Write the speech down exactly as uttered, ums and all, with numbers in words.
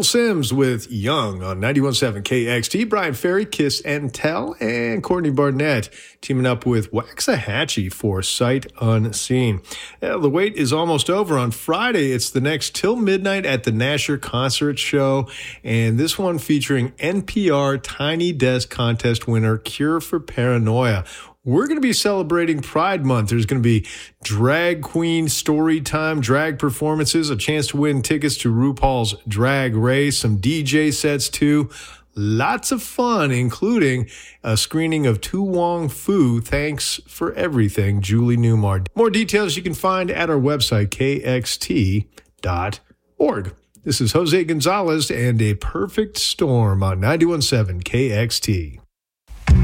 Sims with Young on ninety-one point seven K X T. Brian Ferry, Kiss and Tell. And Courtney Barnett teaming up with Waxahachie for Sight Unseen. Well, the wait is almost over. On Friday, it's the next Till Midnight at the Nasher Concert Show. And this one featuring N P R Tiny Desk Contest winner Cure for Paranoia. We're going to be celebrating Pride Month. There's going to be drag queen story time, drag performances, a chance to win tickets to RuPaul's Drag Race, some D J sets too. Lots of fun, including a screening of Tu Wong Fu. Thanks for everything, Julie Newmar. More details you can find at our website, K X T dot org. This is Jose Gonzalez and A Perfect Storm on ninety-one point seven K X T.